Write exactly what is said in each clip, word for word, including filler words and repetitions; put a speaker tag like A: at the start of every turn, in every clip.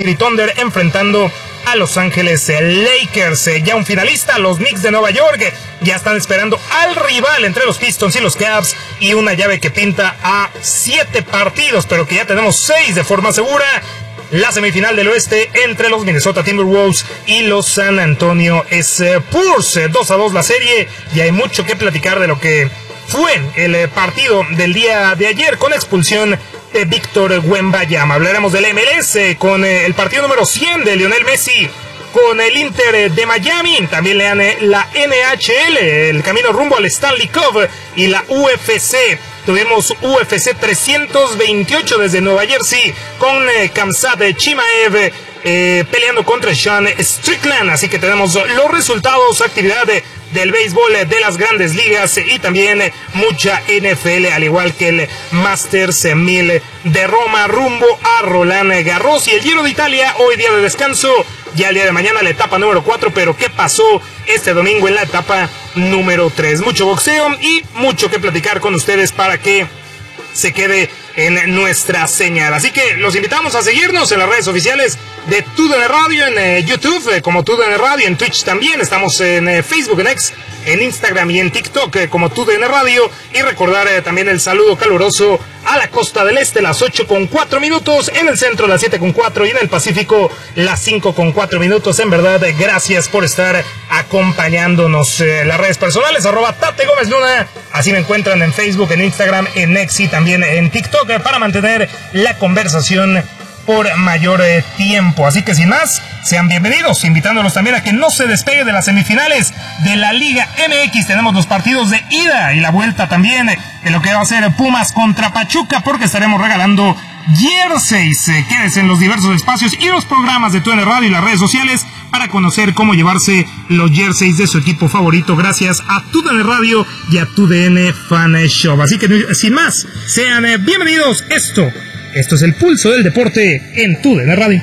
A: City Thunder enfrentando a Los Ángeles Lakers. Ya un finalista, los Knicks de Nueva York, ya están esperando al rival entre los Pistons y los Cavs, y una llave que pinta a siete partidos, pero que ya tenemos seis de forma segura. La semifinal del oeste entre los Minnesota Timberwolves y los San Antonio Spurs. dos a dos la serie, y hay mucho que platicar de lo que fue el partido del día de ayer con expulsión de Víctor Wembanyama. Hablaremos del M L S con el partido número cien de Lionel Messi con el Inter de Miami. También le dan la N H L, el camino rumbo al Stanley Cup, y la U F C. Tuvimos U F C trescientos veintiocho desde Nueva Jersey con eh, Khamzat Chimaev eh, peleando contra Sean Strickland. Así que tenemos los resultados, actividad de, del béisbol de las grandes ligas y también eh, mucha N F L, al igual que el Masters mil de Roma rumbo a Roland Garros. Y el Giro de Italia, hoy día de descanso. Ya el día de mañana la etapa número cuatro, pero ¿qué pasó este domingo en la etapa número tres? Mucho boxeo y mucho que platicar con ustedes para que se quede en nuestra señal. Así que los invitamos a seguirnos en las redes oficiales de TUDN Radio, en eh, YouTube eh, como TUDN Radio, en Twitch también, estamos en eh, Facebook, en X, en Instagram y en TikTok eh, como TUDN Radio, y recordar eh, también el saludo caluroso a la costa del este, las ocho con cuatro minutos, en el centro las siete con cuatro y en el Pacífico las cinco con cuatro minutos. En verdad, eh, gracias por estar acompañándonos. Eh, las redes personales, arroba Tate Gómez Luna, así me encuentran en Facebook, en Instagram, en X y también en TikTok, eh, para mantener la conversación por mayor eh, tiempo. Así que sin más, sean bienvenidos, invitándolos también a que no se despegue de las semifinales de la Liga M X. Tenemos los partidos de ida y la vuelta también eh, de lo que va a ser Pumas contra Pachuca, porque estaremos regalando jerseys. Eh, quédese en los diversos espacios y los programas de TUDN Radio y las redes sociales para conocer cómo llevarse los jerseys de su equipo favorito, gracias a TUDN Radio y a TUDN Fan Shop. Así que sin más, sean eh, bienvenidos. Esto Esto es el pulso del deporte en TUDN Radio.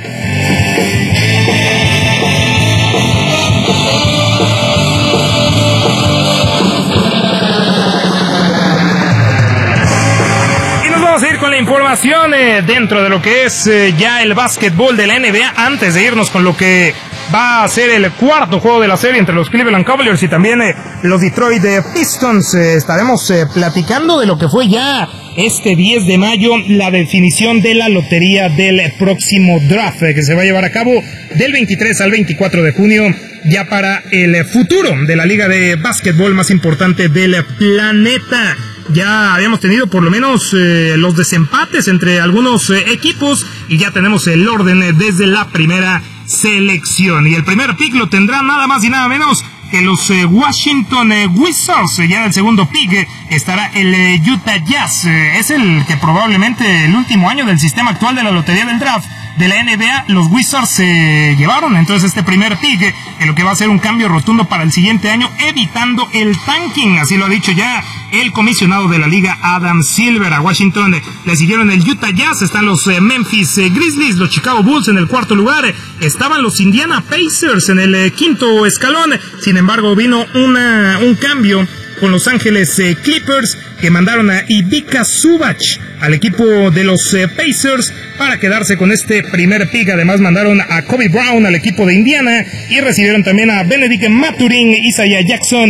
A: Y nos vamos a ir con la información eh, dentro de lo que es eh, ya el básquetbol de la N B A, antes de irnos con lo que va a ser el cuarto juego de la serie entre los Cleveland Cavaliers y también eh, los Detroit Pistons. Eh, estaremos eh, platicando de lo que fue ya este diez de mayo, la definición de la lotería del próximo draft, eh, que se va a llevar a cabo del veintitrés al veinticuatro de junio, ya para el futuro de la liga de básquetbol más importante del planeta. Ya habíamos tenido por lo menos eh, los desempates entre algunos eh, equipos, y ya tenemos el orden eh, desde la primera selección. Y el primer pick lo tendrá nada más y nada menos que los eh, Washington eh, Wizards. Ya en el segundo pick eh, estará el eh, Utah Jazz. Eh, es el que probablemente el último año del sistema actual de la lotería del draft de la N B A, los Wizards se eh, llevaron entonces este primer pick, eh, en lo que va a ser un cambio rotundo para el siguiente año, evitando el tanking. Así lo ha dicho ya el comisionado de la liga, Adam Silver. A Washington eh, le siguieron el Utah Jazz, están los eh, Memphis eh, Grizzlies, los Chicago Bulls en el cuarto lugar, eh, estaban los Indiana Pacers en el eh, quinto escalón. Sin embargo, vino una, un cambio con Los Ángeles eh, Clippers, que mandaron a Ivica Zubac al equipo de los eh, Pacers para quedarse con este primer pick. Además mandaron a Kobe Brown al equipo de Indiana y recibieron también a Benedict Mathurin, Isaiah Jackson,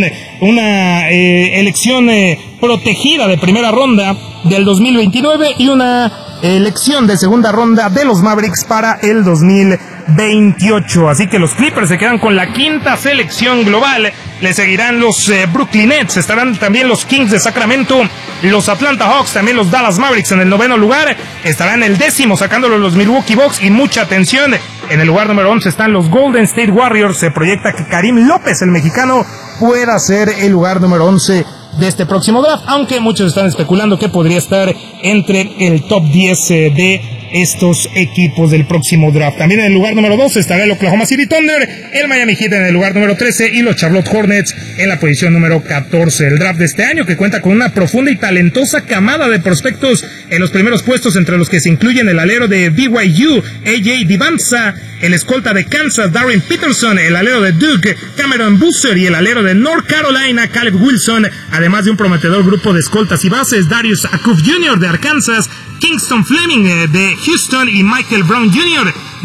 A: una eh, elección eh, protegida de primera ronda del dos mil veintinueve y una elección de segunda ronda de los Mavericks para el dos mil veintiocho. Así que los Clippers se quedan con la quinta selección global. Le seguirán los eh, Brooklyn Nets, estarán también los Kings de Sacramento, los Atlanta Hawks, también los Dallas Mavericks en el noveno lugar, estarán el décimo sacándolo los Milwaukee Bucks. Y mucha atención, en el lugar número once están los Golden State Warriors. Se proyecta que Karim López, el mexicano, pueda ser el lugar número once de este próximo draft, aunque muchos están especulando que podría estar entre el top diez eh, de estos equipos del próximo draft. También en el lugar número doce estará el Oklahoma City Thunder, el Miami Heat en el lugar número trece y los Charlotte Hornets en la posición número catorce. El draft de este año, que cuenta con una profunda y talentosa camada de prospectos en los primeros puestos, entre los que se incluyen el alero de B Y U, A J Divanza, el escolta de Kansas, Darren Peterson, el alero de Duke, Cameron Boozer, y el alero de North Carolina, Caleb Wilson, además de un prometedor grupo de escoltas y bases, Darius Akuf junior de Arkansas, Kingston Fleming de Houston y Michael Brown junior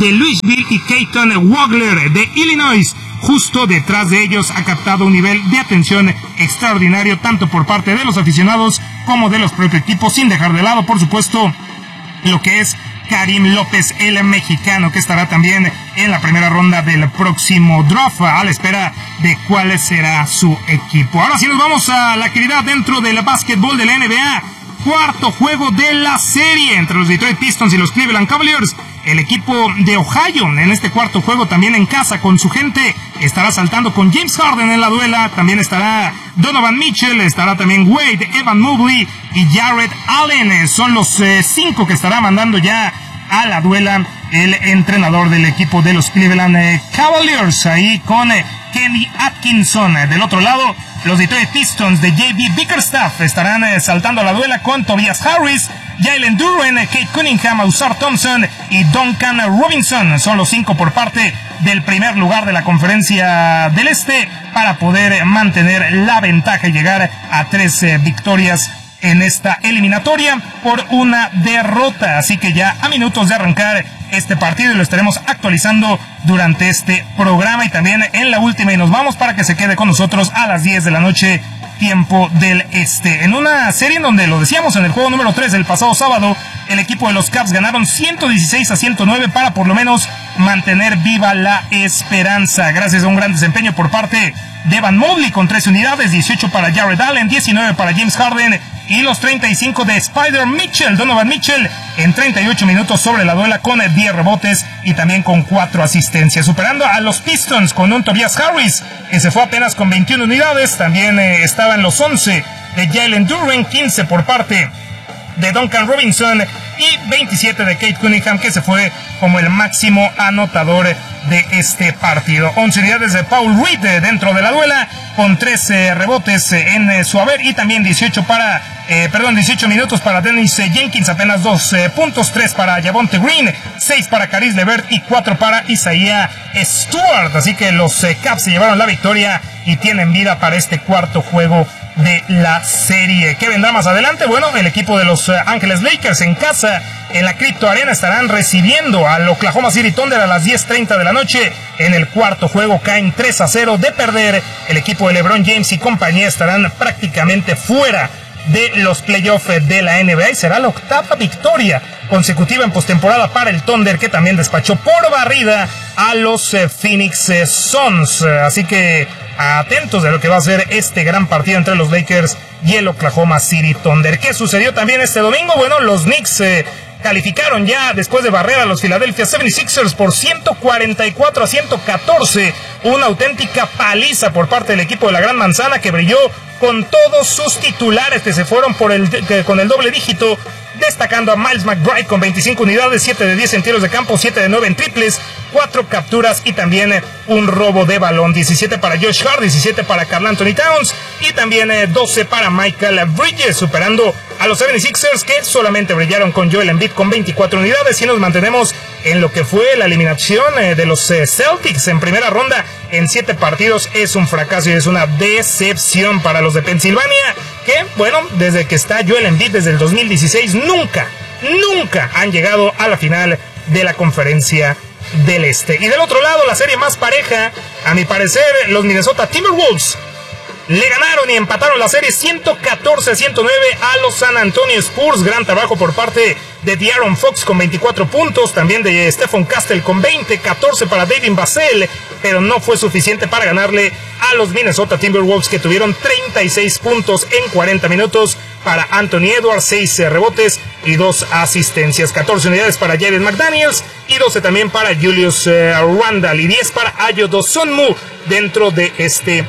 A: de Louisville y Keaton Wagler de Illinois. Justo detrás de ellos ha captado un nivel de atención extraordinario tanto por parte de los aficionados como de los propios equipos, sin dejar de lado, por supuesto, lo que es Karim López, el mexicano, que estará también en la primera ronda del próximo draft, a la espera de cuál será su equipo. Ahora sí nos vamos a la actividad dentro del básquetbol de la N B A. Cuarto juego de la serie entre los Detroit Pistons y los Cleveland Cavaliers. El equipo de Ohio en este cuarto juego, también en casa con su gente, estará saltando con James Harden en la duela. También estará Donovan Mitchell, estará también Wade, Evan Mobley y Jarrett Allen. Son los eh, cinco que estará mandando ya a la duela el entrenador del equipo de los Cleveland eh, Cavaliers, ahí con eh, Kenny Atkinson. Del otro lado, los Detroit Pistons de J B Bickerstaff estarán eh, saltando a la duela con Tobias Harris, Jalen Duren, Kate Cunningham, Ausar Thompson y Duncan Robinson. Son los cinco por parte del primer lugar de la Conferencia del Este para poder mantener la ventaja y llegar a tres eh, victorias en esta eliminatoria por una derrota. Así que ya a minutos de arrancar este partido y lo estaremos actualizando durante este programa y también en la última, y nos vamos para que se quede con nosotros a las diez de la noche, tiempo del este, en una serie en donde, lo decíamos en el juego número tres del pasado sábado, el equipo de los Cavs ganaron ciento dieciséis a ciento nueve para por lo menos mantener viva la esperanza, gracias a un gran desempeño por parte de Evan Mobley con trece unidades, dieciocho para Jarrett Allen, diecinueve para James Harden y los treinta y cinco de Spider Mitchell, Donovan Mitchell, en treinta y ocho minutos sobre la duela con diez rebotes y también con cuatro asistencias, superando a los Pistons con un Tobias Harris que se fue apenas con veintiuna unidades. También eh, estaban los once de Jalen Duren, quince por parte de Duncan Robinson y veintisiete de Kate Cunningham, que se fue como el máximo anotador de este partido. once unidades de Paul Reed dentro de la duela con trece rebotes en su haber y también dieciocho para eh, perdón dieciocho minutos para Dennis Jenkins, apenas dos eh, puntos, tres para Javonte Green, seis para Caris LeVert y cuatro para Isaiah Stewart. Así que los eh, Cavs se llevaron la victoria y tienen vida para este cuarto juego de la serie. ¿Qué vendrá más adelante? Bueno, el equipo de Los Ángeles Lakers en casa en la Crypto Arena estarán recibiendo al Oklahoma City Thunder a las diez treinta de la noche. En el cuarto juego caen tres a cero de perder. El equipo de LeBron James y compañía estarán prácticamente fuera de los playoffs de la N B A y será la octava victoria consecutiva en postemporada para el Thunder, que también despachó por barrida a los eh, Phoenix eh, Suns. Así que atentos de lo que va a ser este gran partido entre los Lakers y el Oklahoma City Thunder. ¿Qué sucedió también este domingo? Bueno, los Knicks eh, calificaron ya después de barrer a los Philadelphia setenta y seis ers por ciento cuarenta y cuatro a ciento catorce. Una auténtica paliza por parte del equipo de la Gran Manzana, que brilló con todos sus titulares que se fueron por el, que, con el doble dígito, destacando a Miles McBride con veinticinco unidades, siete de diez en tiros de campo, siete de nueve en triples, cuatro capturas y también eh, un robo de balón, diecisiete para Josh Hart, diecisiete para Karl Anthony Towns y también eh, doce para Michael Bridges, superando a los setenta y seis ers, que solamente brillaron con Joel Embiid con veinticuatro unidades. Y nos mantenemos en lo que fue la eliminación eh, de los eh, Celtics en primera ronda en siete partidos. Es un fracaso y es una decepción para los de Pensilvania, que bueno, desde que está Joel Embiid desde el dos mil dieciséis nunca, nunca han llegado a la final de la Conferencia del Este. Y del otro lado, la serie más pareja, a mi parecer, los Minnesota Timberwolves le ganaron y empataron la serie ciento catorce a ciento nueve a los San Antonio Spurs. Gran trabajo por parte de De'Aaron Fox con veinticuatro puntos, también de Stephon Castle con veinte, catorce para David Vassell, pero no fue suficiente para ganarle a los Minnesota Timberwolves, que tuvieron treinta y seis puntos en cuarenta minutos para Anthony Edwards, seis rebotes y dos asistencias, catorce unidades para Jaden McDaniels y doce también para Julius uh, Randle y diez para Ayo Dosunmu dentro de este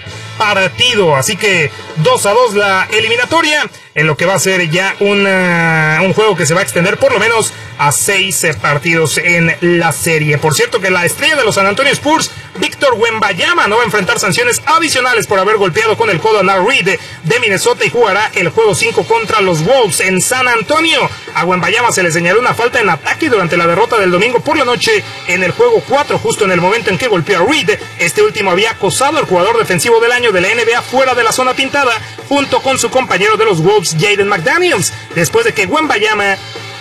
A: partido. Así que dos a dos la eliminatoria, en lo que va a ser ya una, un juego que se va a extender por lo menos a seis eh, partidos en la serie. Por cierto, que la estrella de los San Antonio Spurs, Víctor Wembanyama, no va a enfrentar sanciones adicionales por haber golpeado con el codo a Nate Reed de Minnesota y jugará el juego cinco contra los Wolves en San Antonio. A Wembanyama se le señaló una falta en ataque durante la derrota del domingo por la noche en el juego cuatro, justo en el momento en que golpeó a Reed. Este último había acosado al jugador defensivo del año de la N B A fuera de la zona pintada, junto con su compañero de los Wolves, Jaden McDaniels, después de que Wembanyama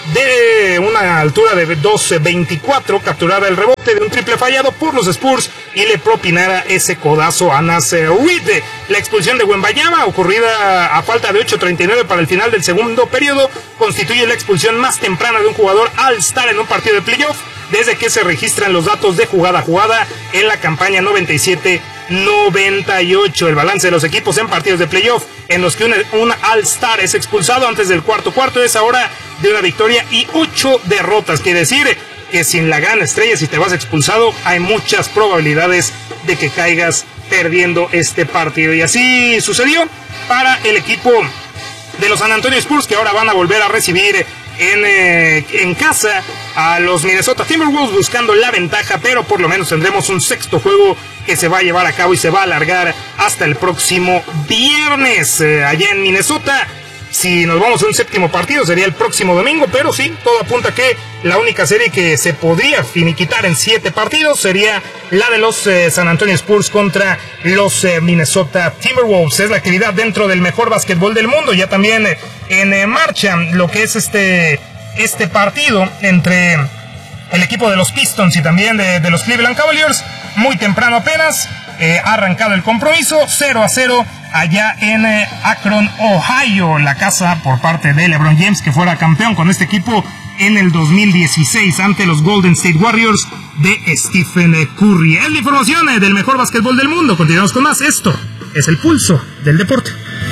A: de una altura de dos veinticuatro, capturara el rebote de un triple fallado por los Spurs y le propinara ese codazo a Nasser Reed. La expulsión de Wembanyama, ocurrida a falta de ocho treinta y nueve para el final del segundo periodo, constituye la expulsión más temprana de un jugador All-Star en un partido de playoff desde que se registran los datos de jugada a jugada en la campaña noventa y siete noventa y ocho. El balance de los equipos en partidos de playoff en los que un, un All-Star es expulsado antes del cuarto cuarto es ahora de una victoria y ocho derrotas. Quiere decir que sin la gran estrella, si te vas expulsado, hay muchas probabilidades de que caigas perdiendo este partido. Y así sucedió para el equipo de los San Antonio Spurs, que ahora van a volver a recibir en, eh, en casa a los Minnesota Timberwolves buscando la ventaja, pero por lo menos tendremos un sexto juego que se va a llevar a cabo y se va a alargar hasta el próximo viernes eh, allá en Minnesota. Si nos vamos a un séptimo partido sería el próximo domingo, pero sí, todo apunta que la única serie que se podría finiquitar en siete partidos sería la de los eh, San Antonio Spurs contra los eh, Minnesota Timberwolves. Es la actividad dentro del mejor básquetbol del mundo. Ya también eh, en eh, marcha lo que es este, este partido entre el equipo de los Pistons y también de, de los Cleveland Cavaliers. Muy temprano apenas eh, ha arrancado el compromiso, cero a cero allá en eh, Akron, Ohio, la casa por parte de LeBron James, que fuera campeón con este equipo en el dos mil dieciséis ante los Golden State Warriors de Stephen Curry. Es la información eh, del mejor básquetbol del mundo. Continuamos con más. Esto es el pulso del deporte.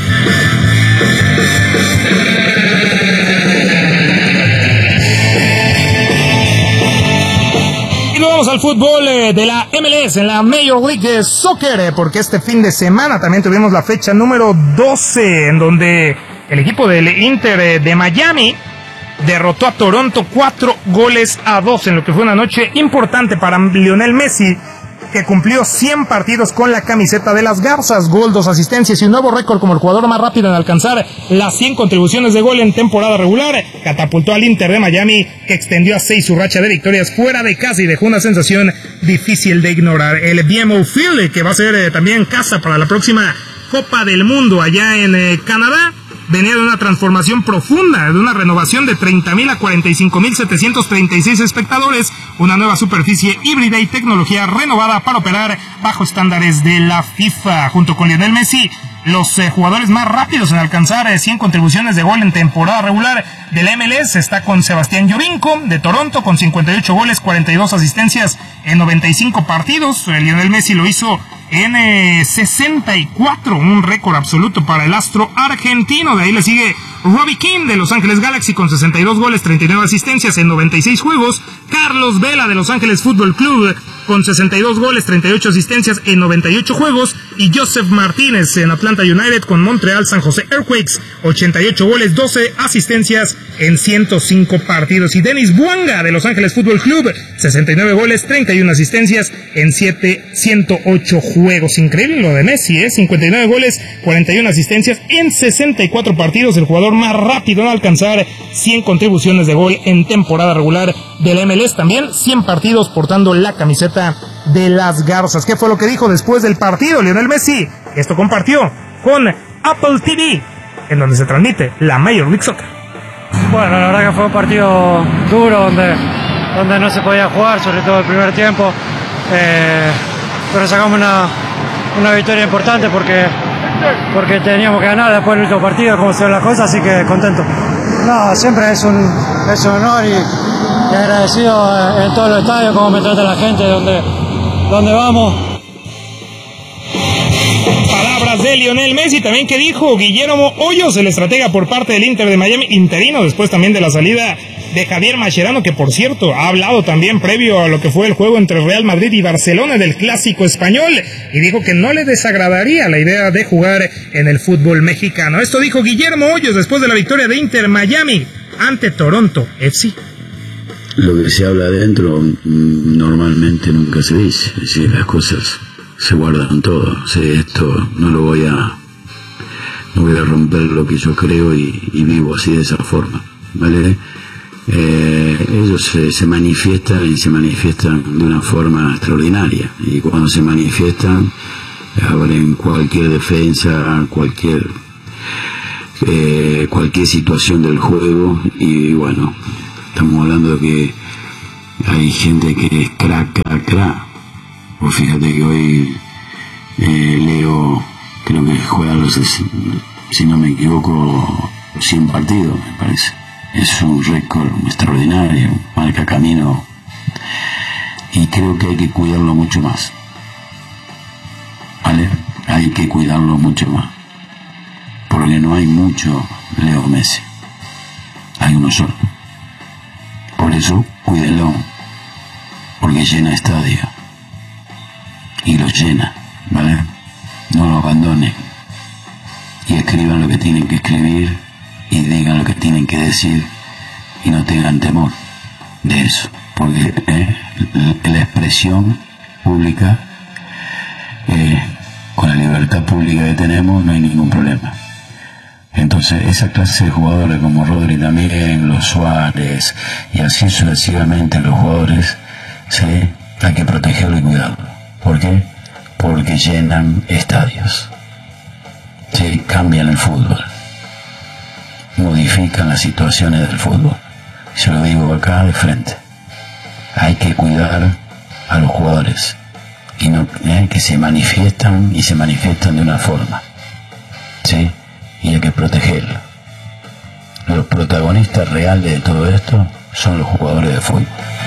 A: Vamos al fútbol eh, de la M L S, en la Major League Soccer, eh, porque este fin de semana también tuvimos la fecha número doce, en donde el equipo del Inter eh, de Miami derrotó a Toronto cuatro goles a dos, en lo que fue una noche importante para Lionel Messi, que cumplió cien partidos con la camiseta de las Garzas, gol, dos asistencias y un nuevo récord como el jugador más rápido en alcanzar las cien contribuciones de gol en temporada regular. Catapultó al Inter de Miami, que extendió a seis su racha de victorias fuera de casa y dejó una sensación difícil de ignorar. El B M O Field, que va a ser eh, también casa para la próxima Copa del Mundo allá en eh, Canadá, venía de una transformación profunda, de una renovación de treinta mil a cuarenta y cinco mil setecientos treinta y seis espectadores, una nueva superficie híbrida y tecnología renovada para operar bajo estándares de la FIFA. Junto con Lionel Messi, los eh, jugadores más rápidos en alcanzar eh, cien contribuciones de gol en temporada regular de la M L S está con Sebastián Llovinco de Toronto con cincuenta y ocho goles, cuarenta y dos asistencias en noventa y cinco partidos. Eh, Lionel Messi lo hizo en eh, sesenta y cuatro, un récord absoluto para el astro argentino. De ahí le sigue Robbie Keane de Los Ángeles Galaxy con sesenta y dos goles, treinta y nueve asistencias en noventa y seis juegos. Carlos Vela de Los Ángeles Fútbol Club con sesenta y dos goles, treinta y ocho asistencias en noventa y ocho juegos. Y Joseph Martínez en Atlanta United con Montreal San José Earthquakes, ochenta y ocho goles, doce asistencias en ciento cinco partidos. Y Denis Bouanga de Los Ángeles Fútbol Club, sesenta y nueve goles, treinta y una asistencias en ciento ocho juegos. Increíble lo de Messi, ¿eh? cincuenta y nueve goles, cuarenta y una asistencias en sesenta y cuatro partidos. El jugador más rápido en alcanzar cien contribuciones de gol en temporada regular del M L S. También cien partidos portando la camiseta de las Garzas. ¿Qué fue lo que dijo después del partido Lionel Messi? Esto compartió con Apple T V, en donde se transmite la Major League Soccer.
B: Bueno, la verdad que fue un partido duro donde, donde no se podía jugar, sobre todo el primer tiempo, eh, pero sacamos una, una victoria importante porque, porque teníamos que ganar después del último partido, como se ven las cosas, así que contento. No, siempre es un, es un honor y, y agradecido en todos los estadios, cómo me trata la gente, donde, donde vamos.
A: Palabras de Lionel Messi, también que dijo Guillermo Hoyos, el estratega por parte del Inter de Miami, interino después también de la salida de Javier Mascherano, que por cierto ha hablado también previo a lo que fue el juego entre Real Madrid y Barcelona del clásico español, y dijo que no le desagradaría la idea de jugar en el fútbol mexicano. Esto dijo Guillermo Hoyos después de la victoria de Inter Miami ante Toronto F C.
C: Lo que se habla adentro normalmente nunca se dice, es decir, las cosas se guardan todo. O sea, esto no lo voy a no voy a romper lo que yo creo y, y vivo así de esa forma, ¿vale? Eh, ellos se, se manifiestan y se manifiestan de una forma extraordinaria, y cuando se manifiestan abren cualquier defensa, cualquier eh, cualquier situación del juego, y bueno, Estamos hablando de que hay gente que es crack, crack, crack. Pues fíjate que hoy eh, Leo creo que juega los, si no me equivoco, cien partidos, me parece. Es un récord extraordinario, marca camino, y creo que hay que cuidarlo mucho más. ¿Vale? Hay que cuidarlo mucho más, porque no hay mucho Leo Messi, hay uno solo. Por eso cuídenlo, porque llena estadio y los llena, ¿vale? No lo abandonen y escriban lo que tienen que escribir y digan lo que tienen que decir y no tengan temor de eso, porque eh, la expresión pública, eh, con la libertad pública que tenemos, no hay ningún problema. Entonces esa clase de jugadores como Rodri también, los Suárez y así sucesivamente los jugadores, ¿sí? Hay que protegerlo y cuidarlo. ¿Por qué? Porque llenan estadios, ¿sí? Cambian el fútbol, modifican las situaciones del fútbol. Se lo digo acá de frente, hay que cuidar a los jugadores y no eh, que se manifiestan y se manifiestan de una forma, ¿sí? Y hay que protegerlo. Los protagonistas reales de todo esto son los jugadores de fútbol.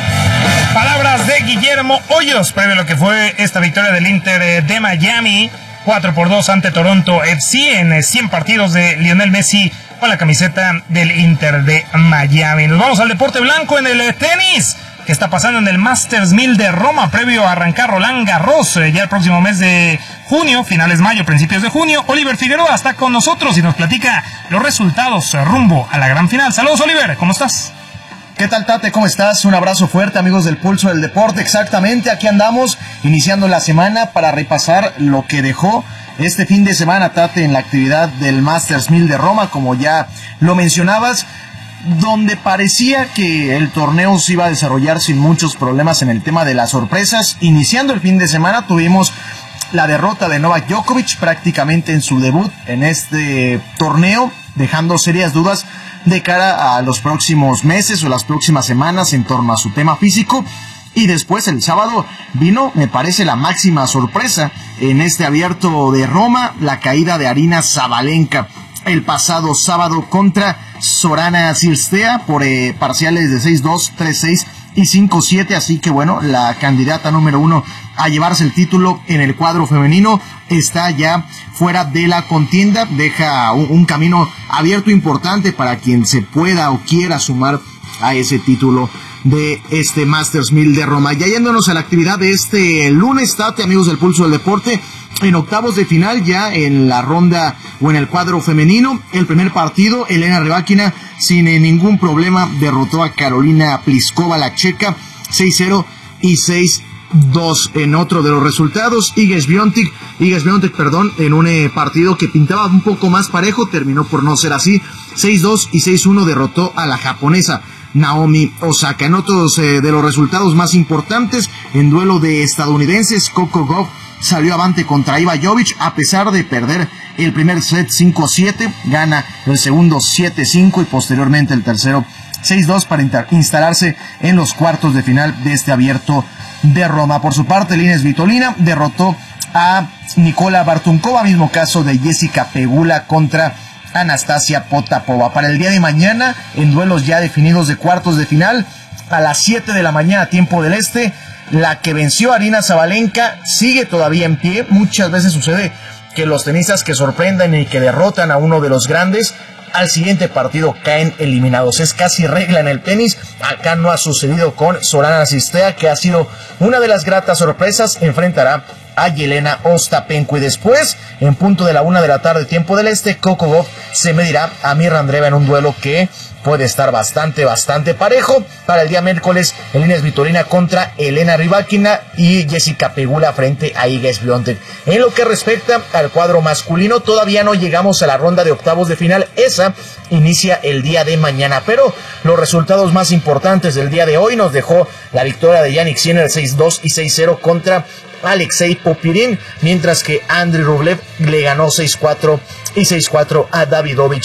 A: Palabras de Guillermo Hoyos, previo a lo que fue esta victoria del Inter de Miami, cuatro por dos ante Toronto F C en cien partidos de Lionel Messi con la camiseta del Inter de Miami. Nos vamos al deporte blanco en el tenis. ¿Qué está pasando en el Masters mil de Roma previo a arrancar Roland Garros eh, ya el próximo mes de junio, finales mayo, principios de junio? Oliver Figueroa está con nosotros y nos platica los resultados eh, rumbo a la gran final. Saludos, Oliver, ¿cómo estás?
D: ¿Qué tal, Tate? ¿Cómo estás? Un abrazo fuerte, amigos del Pulso del Deporte. Exactamente, aquí andamos iniciando la semana para repasar lo que dejó este fin de semana, Tate, en la actividad del Masters mil de Roma, como ya lo mencionabas, donde parecía que el torneo se iba a desarrollar sin muchos problemas en el tema de las sorpresas. Iniciando el fin de semana tuvimos la derrota de Novak Djokovic prácticamente en su debut en este torneo, dejando serias dudas de cara a los próximos meses o las próximas semanas en torno a su tema físico. Y después el sábado vino, me parece, la máxima sorpresa en este abierto de Roma, la caída de Aryna Sabalenka el pasado sábado contra Sorana Cirstea por eh, parciales de seis dos, tres seis y cinco siete, así que bueno, la candidata número uno a llevarse el título en el cuadro femenino está ya fuera de la contienda, deja un, un camino abierto importante para quien se pueda o quiera sumar a ese título de este Masters mil de Roma. Ya yéndonos a la actividad de este lunes, Tate, amigos del Pulso del Deporte, en octavos de final, ya en la ronda o en el cuadro femenino, el primer partido, Elena Rybakina sin eh, ningún problema derrotó a Karolina Pliskova, la checa, seis cero y seis dos. En otro de los resultados, Iga Świątek, Iga Świątek, perdón, en un eh, partido que pintaba un poco más parejo, terminó por no ser así, seis dos y seis uno derrotó a la japonesa Naomi Osaka. En otros eh, de los resultados más importantes, en duelo de estadounidenses, Coco Gauff salió avante contra Iva Jovic a pesar de perder el primer set cinco siete, gana el segundo siete cinco y posteriormente el tercero seis dos para instalarse en los cuartos de final de este abierto de Roma. Por su parte, Lina Svitolina derrotó a Nicola Bartunkova, mismo caso de Jessica Pegula contra Anastasia Potapova. Para el día de mañana, en duelos ya definidos de cuartos de final, a las siete de la mañana, tiempo del este, la que venció a Aryna Sabalenka sigue todavía en pie. Muchas veces sucede que los tenistas que sorprenden y que derrotan a uno de los grandes, al siguiente partido caen eliminados. Es casi regla en el tenis. Acá no ha sucedido con Sorana Cirstea, que ha sido una de las gratas sorpresas. Enfrentará a Yelena Ostapenko. Y después, en punto de la una de la tarde, tiempo del este, Coco Gauff se medirá a Mirra Andreeva en un duelo que puede estar bastante, bastante parejo. Para el día miércoles, Elina Svitolina contra Elena Rybakina y Jessica Pegula frente a Iga Świątek. En lo que respecta al cuadro masculino, todavía no llegamos a la ronda de octavos de final. Esa inicia el día de mañana, pero los resultados más importantes del día de hoy nos dejó la victoria de Jannik Sinner seis dos y seis cero contra Alexei Popirin, mientras que Andrei Rublev le ganó seis cuatro y seis cuatro a Davidovich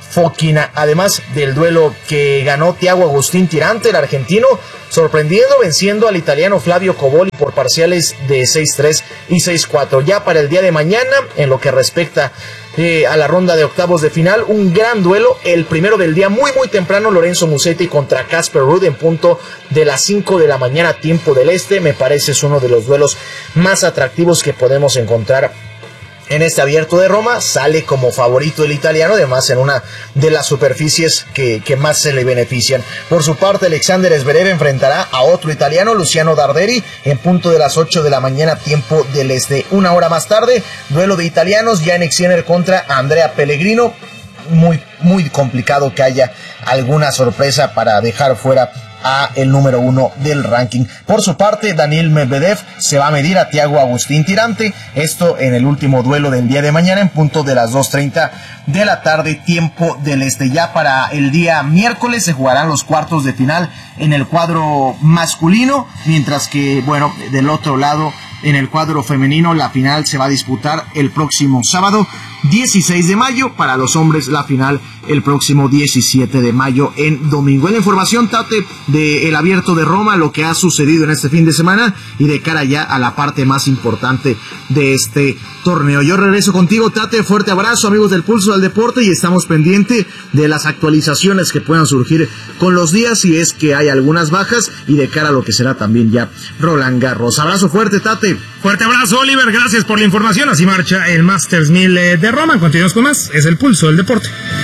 D: Fokina, además del duelo que ganó Thiago Agustín Tirante, el argentino, sorprendiendo, venciendo al italiano Flavio Coboli por parciales de seis tres y seis cuatro. Ya para el día de mañana, en lo que respecta eh, a la ronda de octavos de final, un gran duelo, el primero del día, muy muy temprano, Lorenzo Musetti contra Casper Ruud en punto de las cinco de la mañana, tiempo del este. Me parece es uno de los duelos más atractivos que podemos encontrar en este Abierto de Roma. Sale como favorito el italiano, además en una de las superficies que, que más se le benefician. Por su parte, Alexander Zverev enfrentará a otro italiano, Luciano Darderi, en punto de las ocho de la mañana, tiempo del este. Una hora más tarde, duelo de italianos, Jannik Sinner contra Andrea Pellegrino. Muy, muy complicado que haya alguna sorpresa para dejar fuera a el número uno del ranking. Por su parte, Daniil Medvedev se va a medir a Thiago Agustín Tirante, esto en el último duelo del día de mañana en punto de las dos treinta de la tarde, tiempo del este. Ya para el día miércoles se jugarán los cuartos de final en el cuadro masculino, mientras que, bueno, del otro lado, en el cuadro femenino, la final se va a disputar el próximo sábado dieciséis de mayo. Para los hombres, la final el próximo diecisiete de mayo en domingo. En la información, Tate, del Abierto de Roma, lo que ha sucedido en este fin de semana y de cara ya a la parte más importante de este torneo. Yo regreso contigo, Tate. Fuerte abrazo, amigos del Pulso del Deporte, y estamos pendientes de las actualizaciones que puedan surgir con los días, si es que hay algunas bajas, y de cara a lo que será también ya Roland Garros. Abrazo fuerte, Tate.
A: Fuerte abrazo, Oliver, gracias por la información. Así marcha el Masters mil de Roma. Continuamos con más, es el Pulso del Deporte.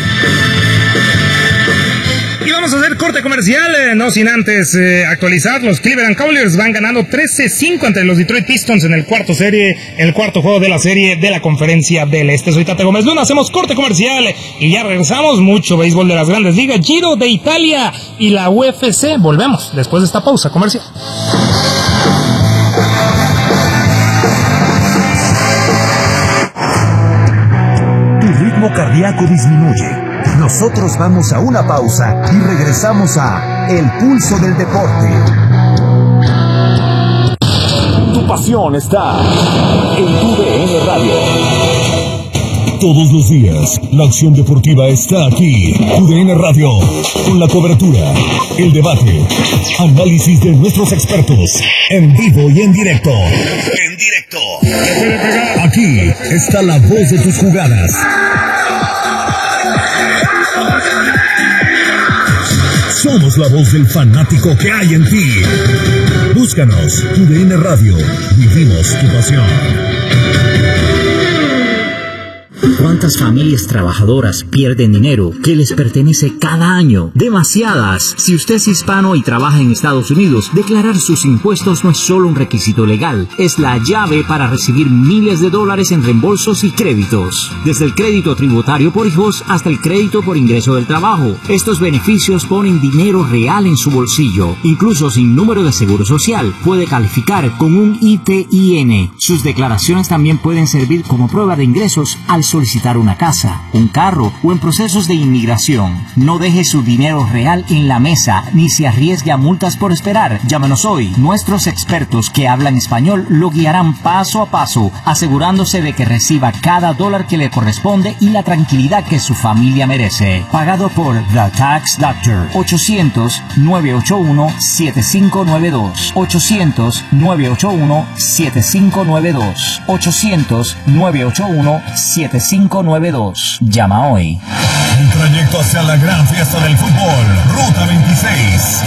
A: Y vamos a hacer corte comercial, eh, no sin antes eh, actualizar. Los Cleveland Cavaliers van ganando trece cinco ante los Detroit Pistons en el cuarto serie, el cuarto juego de la serie de la Conferencia del Este. Soy Tate Gómez Luna, hacemos corte comercial y ya regresamos. Mucho béisbol de las Grandes Ligas, Giro de Italia y la U F C. Volvemos después de esta pausa comercial.
E: Tu ritmo cardíaco disminuye. Nosotros vamos a una pausa y regresamos a El Pulso del Deporte. Tu pasión está en tu D N Radio. Todos los días, la acción deportiva está aquí. U D N Radio, con la cobertura, el debate, análisis de nuestros expertos, en vivo y en directo. En directo. Aquí está la voz de tus jugadas. Somos la voz del fanático que hay en ti. Búscanos, U D N Radio. Vivimos tu pasión.
F: ¿Cuántas familias trabajadoras pierden dinero que les pertenece cada año? Demasiadas. Si usted es hispano y trabaja en Estados Unidos, declarar sus impuestos no es solo un requisito legal, es la llave para recibir miles de dólares en reembolsos y créditos. Desde el crédito tributario por hijos hasta el crédito por ingreso del trabajo. Estos beneficios ponen dinero real en su bolsillo. Incluso sin número de seguro social, puede calificar con un I T I N. Sus declaraciones también pueden servir como prueba de ingresos al solicitar una casa, un carro o en procesos de inmigración. No deje su dinero real en la mesa ni se arriesgue a multas por esperar. Llámenos hoy. Nuestros expertos que hablan español lo guiarán paso a paso, asegurándose de que reciba cada dólar que le corresponde y la tranquilidad que su familia merece. Pagado por The Tax Doctor. ochocientos, nueve ocho uno, siete cinco nueve dos. ochocientos, nueve ocho uno, siete cinco nueve dos. ochocientos, nueve ocho uno, siete cinco nueve dos. Llama hoy.
E: El trayecto hacia la gran fiesta del fútbol, Ruta veintiséis.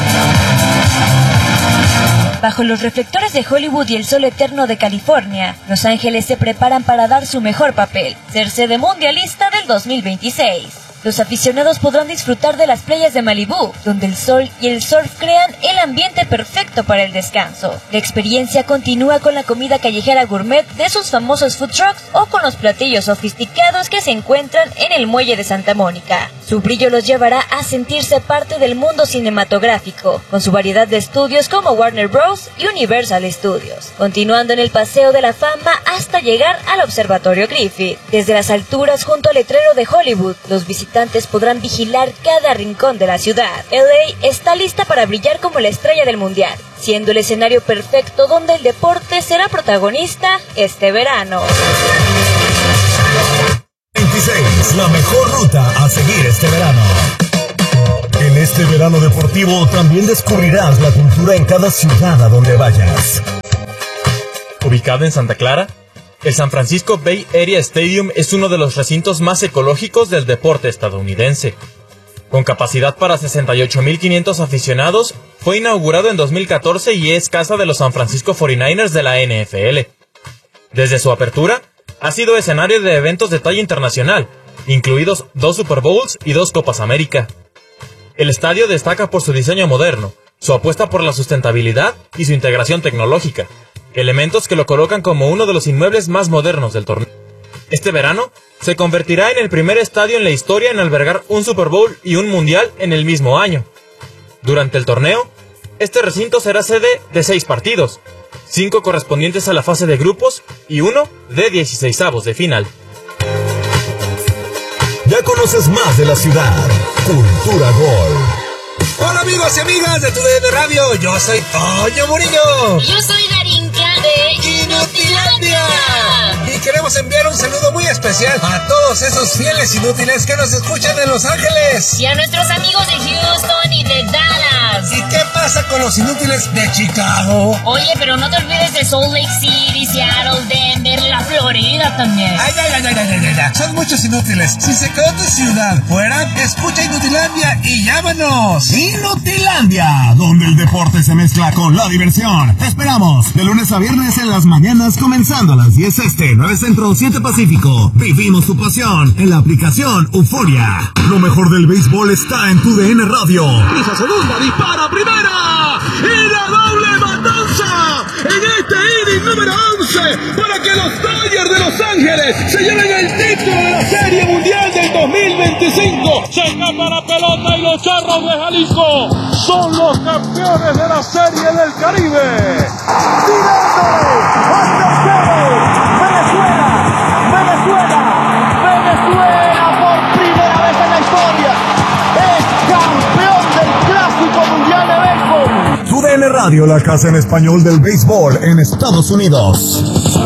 G: Bajo los reflectores de Hollywood y el sol eterno de California, Los Ángeles se preparan para dar su mejor papel, ser sede mundialista del dos mil veintiséis. Los aficionados podrán disfrutar de las playas de Malibú, donde el sol y el surf crean el ambiente perfecto para el descanso. La experiencia continúa con la comida callejera gourmet de sus famosos food trucks o con los platillos sofisticados que se encuentran en el muelle de Santa Mónica. Su brillo los llevará a sentirse parte del mundo cinematográfico, con su variedad de estudios como Warner Bros. Y Universal Studios, continuando en el Paseo de la Fama hasta llegar al Observatorio Griffith. Desde las alturas junto al letrero de Hollywood, los visitantes podrán vigilar cada rincón de la ciudad. L A está lista para brillar como la estrella del mundial, siendo el escenario perfecto donde el deporte será protagonista este verano.
E: veintiséis. es la mejor ruta a seguir este verano. En este verano deportivo también descubrirás la cultura en cada ciudad a donde vayas.
H: Ubicado en Santa Clara, el San Francisco Bay Area Stadium es uno de los recintos más ecológicos del deporte estadounidense. Con capacidad para sesenta y ocho mil quinientos aficionados, fue inaugurado en dos mil catorce y es casa de los San Francisco cuarenta y nueve ers de la N F L. Desde su apertura, ha sido escenario de eventos de talla internacional, incluidos dos Super Bowls y dos Copas América. El estadio destaca por su diseño moderno, su apuesta por la sustentabilidad y su integración tecnológica, elementos que lo colocan como uno de los inmuebles más modernos del torneo. Este verano, se convertirá en el primer estadio en la historia en albergar un Super Bowl y un Mundial en el mismo año. Durante el torneo, este recinto será sede de seis partidos, cinco correspondientes a la fase de grupos y uno de dieciseisavos de final.
E: Ya conoces más de la ciudad. Cultura Gol.
I: Hola amigos y amigas de Tu D N Radio, yo soy Toño Murillo.
J: Yo soy Darinka de
I: Inutilandia. Y queremos enviar un saludo muy especial a todos esos fieles inútiles que nos escuchan en Los Ángeles.
J: Y a nuestros amigos de Houston y de Dallas.
I: ¿Y qué pasa con los inútiles de Chicago?
J: Oye, pero no te olvides de Salt Lake City, Seattle, Denver, la Florida también.
I: Ay, ay, ay, ay, ay, ay, ay. Son muchos inútiles. Si se quedó tu ciudad fuera, escucha Inutilandia y llámanos.
E: Inutilandia, donde el deporte se mezcla con la diversión. Te esperamos de lunes a viernes en las mañanas, comenzando a las diez este, nueve centro, siete pacífico. Vivimos tu pasión en la aplicación Euforia. Lo mejor del béisbol está en Tu D N Radio.
K: Esa segunda, dispara primera y la doble matanza en este inning número once para que los Dodgers de Los Ángeles se lleven el título de la Serie Mundial del dos mil veinticinco. Se escapa la pelota y los Charros de Jalisco son los campeones de la Serie del Caribe.
L: Venezuela, Venezuela, Venezuela por primera vez en la historia es campeón del Clásico Mundial de Béisbol.
E: Tu D N Radio, la casa en español del béisbol en Estados Unidos.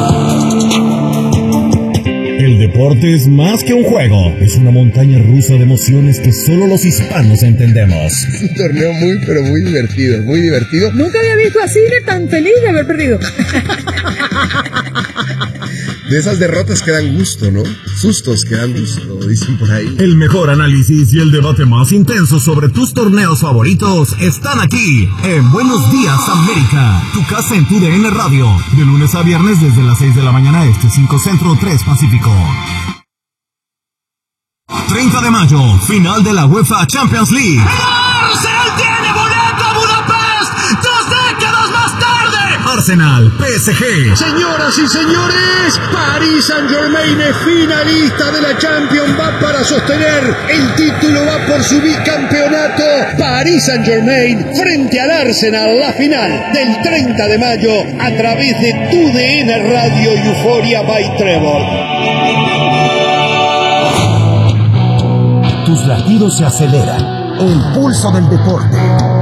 E: El deporte es más que un juego, es una montaña rusa de emociones que solo los hispanos entendemos.
M: Es un torneo muy, pero muy divertido, muy divertido.
N: Nunca había visto a Cine tan feliz de haber perdido.
M: De esas derrotas que dan gusto, ¿no? Sustos que dan gusto, dicen por ahí.
E: El mejor análisis y el debate más intenso sobre tus torneos favoritos están aquí en Buenos Días América, tu casa en Tu D N Radio, de lunes a viernes desde las seis de la mañana este, cinco centro, tres pacífico. treinta de mayo, final de la UEFA Champions League.
K: ¡El Arsenal tiene boleto a Budapest! ¡Dos décadas más tarde!
E: Arsenal, P S G.
K: Señoras y señores, Paris Saint-Germain es finalista de la Champions, va para sostener el título, va por su bicampeonato. Paris Saint-Germain frente al Arsenal, la final del treinta de mayo a través de Tu D N Radio y Euphoria by Trevor.
E: Tus latidos se aceleran, el pulso del deporte